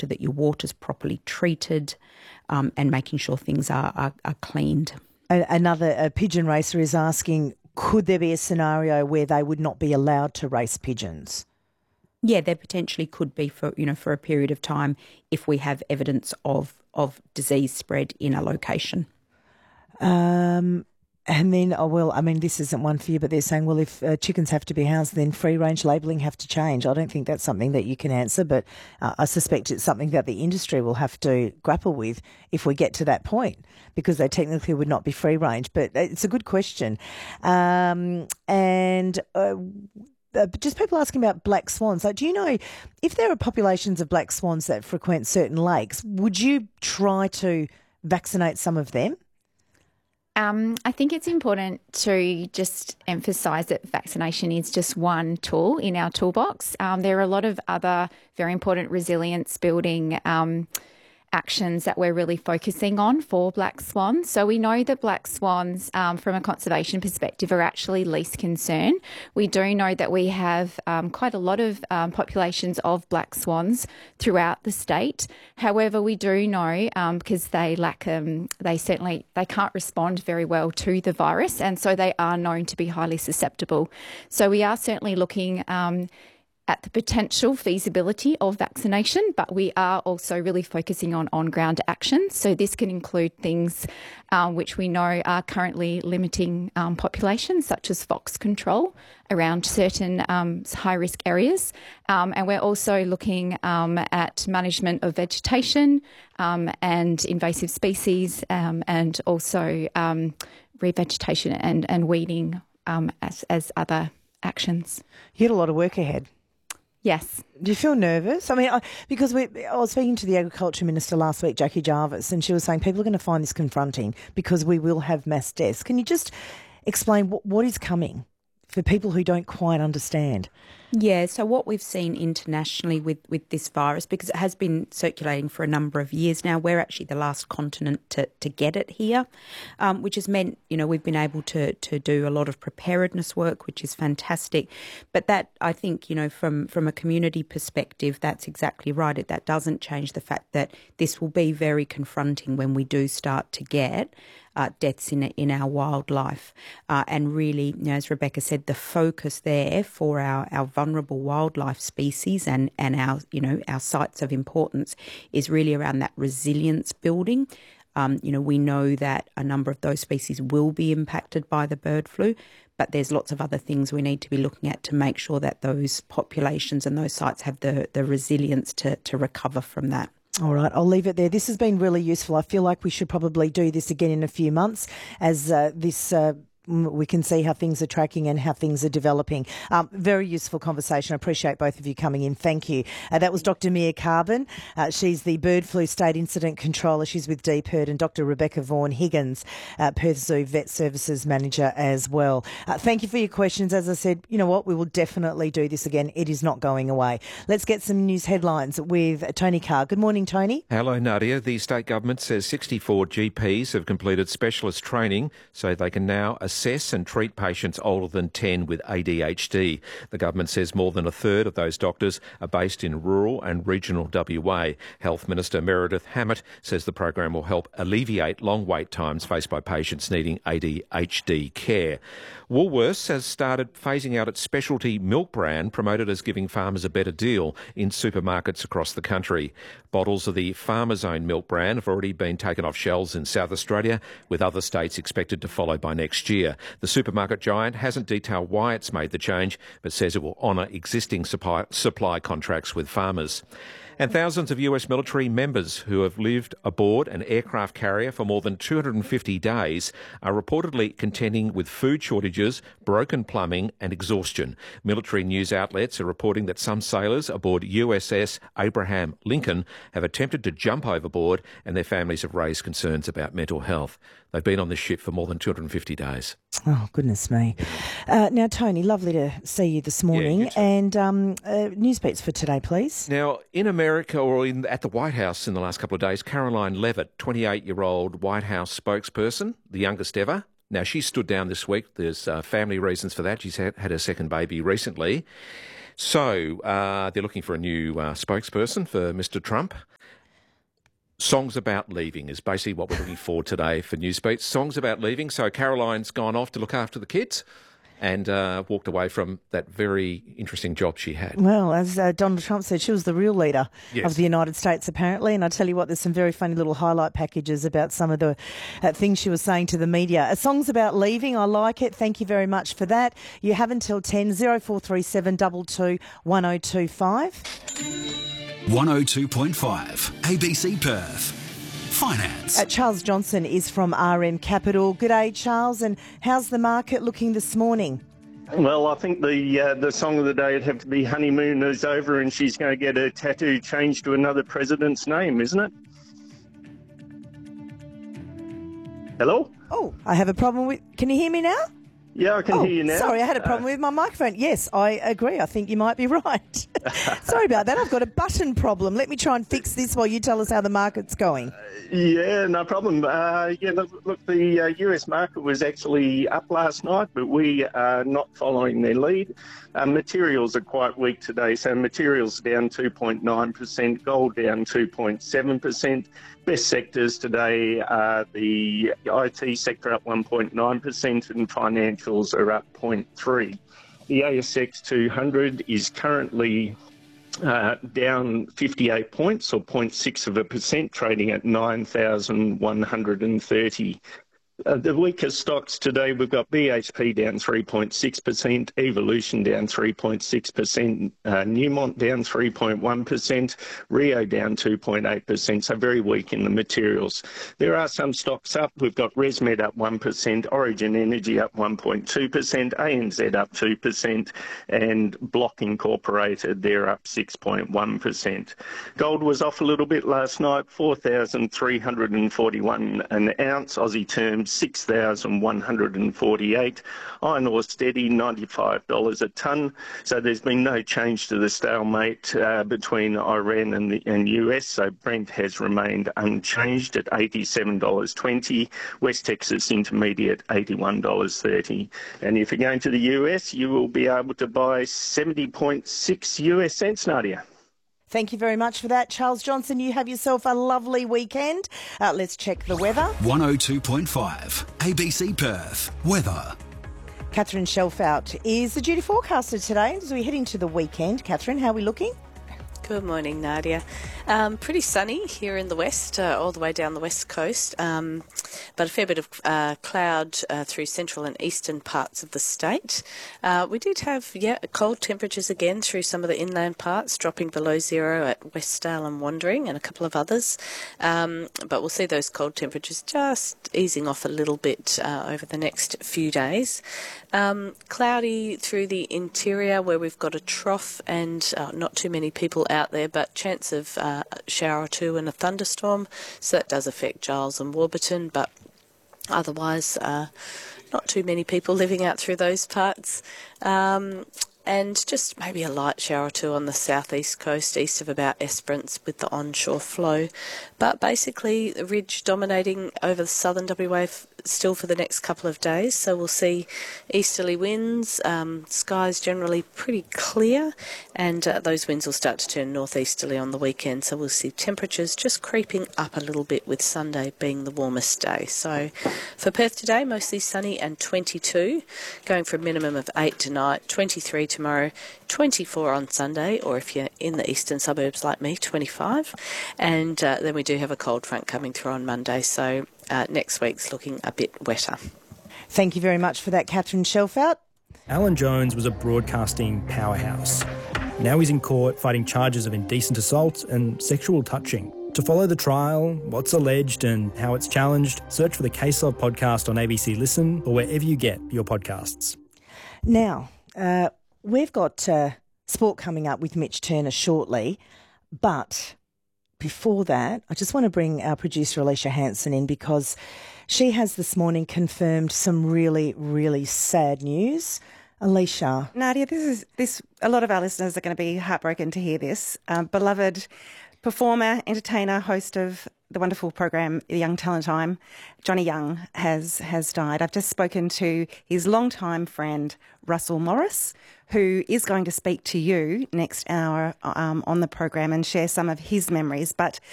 sure that your water's properly treated, and making sure things are cleaned. Another pigeon racer is asking, could there be a scenario where they would not be allowed to race pigeons? Yeah, there potentially could be for a period of time if we have evidence of disease spread in a location. And then, this isn't one for you, but they're saying, well, if chickens have to be housed, then free-range labelling have to change. I don't think that's something that you can answer, but I suspect it's something that the industry will have to grapple with if we get to that point, because they technically would not be free-range. But it's a good question. Just people asking about black swans. Like, do you know if there are populations of black swans that frequent certain lakes, would you try to vaccinate some of them? I think it's important to just emphasise that vaccination is just one tool in our toolbox. There are a lot of other very important resilience building actions that we're really focusing on for black swans. So we know that black swans, from a conservation perspective, are actually least concern. We do know that we have quite a lot of populations of black swans throughout the state. However, we do know because they lack, they can't respond very well to the virus, and so they are known to be highly susceptible. So we are certainly looking at the potential feasibility of vaccination, but we are also really focusing on on-ground action. So this can include things which we know are currently limiting populations, such as fox control around certain high-risk areas. And we're also looking at management of vegetation and invasive species, and also revegetation and weeding as other actions. You had a lot of work ahead. Yes. Do you feel nervous? I mean, because I was speaking to the Agriculture Minister last week, Jackie Jarvis, and she was saying people are going to find this confronting because we will have mass deaths. Can you just explain what is coming for people who don't quite understand? Yeah, so what we've seen internationally with this virus, because it has been circulating for a number of years now, we're actually the last continent to get it here, which has meant, we've been able to do a lot of preparedness work, which is fantastic. But that, I think, from a community perspective, that's exactly right. That doesn't change the fact that this will be very confronting when we do start to get deaths in our wildlife. And really, as Rebecca said, the focus there for our vulnerable wildlife species and our sites of importance is really around that resilience building. We know that a number of those species will be impacted by the bird flu, but there's lots of other things we need to be looking at to make sure that those populations and those sites have the resilience to recover from that. All right, I'll leave it there. This has been really useful. I feel like we should probably do this again in a few months as we can see how things are tracking and how things are developing. Very useful conversation. I appreciate both of you coming in. Thank you. That was Dr. Mia Carbon. She's the Bird Flu State Incident Controller. She's with DPIRD, and Dr. Rebecca Vaughan-Higgins, Perth Zoo Vet Services Manager as well. Thank you for your questions. As I said, you know what? We will definitely do this again. It is not going away. Let's get some news headlines with Tony Carr. Good morning, Tony. Hello, Nadia. The state government says 64 GPs have completed specialist training so they can now assess and treat patients older than 10 with ADHD. The government says more than a third of those doctors are based in rural and regional WA. Health Minister Meredith Hammett says the program will help alleviate long wait times faced by patients needing ADHD care. Woolworths has started phasing out its specialty milk brand, promoted as giving farmers a better deal in supermarkets across the country. Bottles of the Farmer's Own milk brand have already been taken off shelves in South Australia, with other states expected to follow by next year. The supermarket giant hasn't detailed why it's made the change, but says it will honour existing supply contracts with farmers. And thousands of US military members who have lived aboard an aircraft carrier for more than 250 days are reportedly contending with food shortages, broken plumbing and exhaustion. Military news outlets are reporting that some sailors aboard USS Abraham Lincoln have attempted to jump overboard, and their families have raised concerns about mental health. They've been on this ship for more than 250 days. Oh, goodness me. Now, Tony, lovely to see you this morning. Yeah, and news beats for today, please. Now, in America or at the White House in the last couple of days, Caroline Leavitt, 28-year-old White House spokesperson, the youngest ever. Now, she stood down this week. There's family reasons for that. She's had her second baby recently. So they're looking for a new spokesperson for Mr. Trump. Songs about leaving is basically what we're looking for today for Newsbeat. Songs about leaving. So Caroline's gone off to look after the kids and walked away from that very interesting job she had. Well, as Donald Trump said, she was the real leader of the United States, apparently. And I tell you what, there's some very funny little highlight packages about some of the things she was saying to the media. Songs about leaving, I like it. Thank you very much for that. You have until 10 0437 22 1025. 102.5 ABC Perth. Finance. Charles Johnson is from RM Capital. Good day, Charles. And how's the market looking this morning? Well, I think the song of the day would have to be Honeymoon is Over and she's going to get her tattoo changed to another president's name, isn't it? Hello? Oh, I have a problem with... Can you hear me now? Yeah, I can hear you now. Sorry, I had a problem with my microphone. Yes, I agree. I think you might be right. Sorry about that. I've got a button problem. Let me try and fix this while you tell us how the market's going. Yeah, no problem. Look, the US market was actually up last night, but we are not following their lead. Materials are quite weak today, so materials down 2.9%, gold down 2.7%. Best sectors today are the IT sector up 1.9% and financials are up 0.3%. The ASX 200 is currently down 58 points or 0.6%, trading at 9,130. The weakest stocks today, we've got BHP down 3.6%, Evolution down 3.6%, Newmont down 3.1%, Rio down 2.8%, so very weak in the materials. There are some stocks up. We've got ResMed up 1%, Origin Energy up 1.2%, ANZ up 2%, and Block Incorporated, they're up 6.1%. Gold was off a little bit last night, 4,341 an ounce, Aussie terms 6,148. Iron ore steady, $95 a tonne. So there's been no change to the stalemate between Iran and US. So Brent has remained unchanged at $87.20. West Texas Intermediate, $81.30. And if you're going to the US, you will be able to buy 70.6 US cents, Nadia. Thank you very much for that. Charles Johnson, you have yourself a lovely weekend. Let's check the weather. 102.5 ABC Perth. Weather. Catherine Shelfout is the duty forecaster today as we head into the weekend. Catherine, how are we looking? Good morning, Nadia. Pretty sunny here in the west, all the way down the west coast, but a fair bit of cloud through central and eastern parts of the state. We did have, cold temperatures again through some of the inland parts, dropping below zero at Westdale and Wandering and a couple of others. But we'll see those cold temperatures just easing off a little bit over the next few days. Cloudy through the interior where we've got a trough and not too many people out there, but chance of a shower or two and a thunderstorm, so that does affect Giles and Warburton, but otherwise not too many people living out through those parts. And just maybe a light shower or two on the southeast coast, east of about Esperance with the onshore flow. But basically, the ridge dominating over the southern WA still for the next couple of days. So we'll see easterly winds, skies generally pretty clear, and those winds will start to turn northeasterly on the weekend. So we'll see temperatures just creeping up a little bit with Sunday being the warmest day. So for Perth today, mostly sunny and 22, going for a minimum of 8 tonight, 23 tomorrow, 24 on Sunday, or if you're in the eastern suburbs like me, 25. And then we do have a cold front coming through on Monday, so next week's looking a bit wetter. Thank you very much for that, Catherine Shelfout. Alan Jones was a broadcasting powerhouse. Now he's in court fighting charges of indecent assault and sexual touching. To follow the trial, what's alleged and how it's challenged, search for the Case Log podcast on ABC Listen or wherever you get your podcasts. Now, we've got sport coming up with Mitch Turner shortly, but before that, I just want to bring our producer Alicia Hansen in because she has this morning confirmed some really, really sad news. Alicia. Nadia, a lot of our listeners are going to be heartbroken to hear this. Beloved performer, entertainer, host of the wonderful program The Young Talent Time, Johnny Young, has died. I've just spoken to his longtime friend, Russell Morris, who is going to speak to you next hour on the program and share some of his memories. But